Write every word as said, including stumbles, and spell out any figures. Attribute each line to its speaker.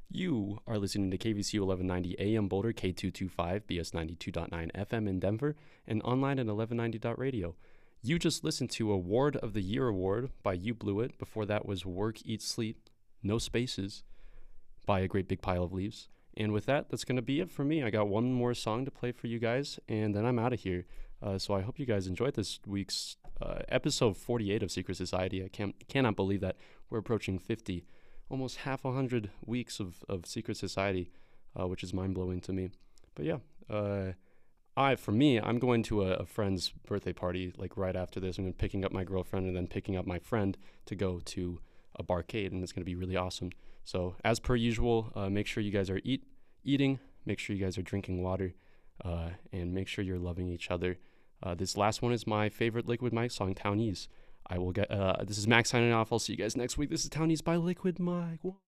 Speaker 1: You are listening to K V C U eleven ninety A M Boulder, K two twenty-five, B S ninety-two point nine F M in Denver, and online at eleven ninety dot radio. You just listened to Award of the Year Award by You Blew It. Before that was Work, Eat, Sleep, No Spaces by A Great Big Pile of Leaves. And with that, that's going to be it for me. I got one more song to play for you guys, and then I'm out of here. Uh, so I hope you guys enjoyed this week's uh, episode forty-eight of Secret Society. I can't, cannot believe that we're approaching fifty. Almost half a hundred weeks of, of Secret Society, uh, which is mind-blowing to me. But yeah, uh, I for me, I'm going to a, a friend's birthday party like right after this. I'm going to be picking up my girlfriend and then picking up my friend to go to a barcade, and it's going to be really awesome. So as per usual, uh, make sure you guys are eat eating, make sure you guys are drinking water, uh, and make sure you're loving each other. Uh, this last one is my favorite Liquid Mike song, Townies. I will get, uh, this is Max signing off. I'll see you guys next week. This is Townies by Liquid Mike.